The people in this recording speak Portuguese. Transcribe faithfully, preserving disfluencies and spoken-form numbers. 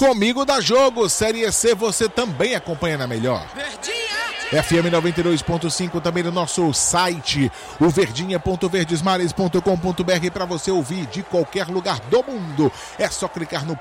Comigo dá jogo. Série C você também acompanha na melhor. Verdinha! F M noventa e dois ponto cinco, também no nosso site, o verdinha ponto verdesmares ponto com ponto b r, para você ouvir de qualquer lugar do mundo. É só clicar no